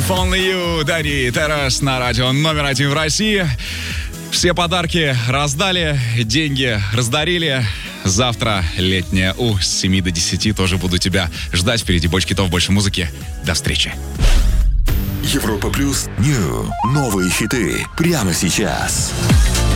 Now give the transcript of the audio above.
Only You, Дани Террас на радио номер 1 в России. Все подарки раздали, деньги раздарили. Завтра летняя с 7 до 10 тоже буду тебя ждать. Впереди бочки хитов, больше музыки. До встречи. Европа Плюс Нью. Новые хиты прямо сейчас.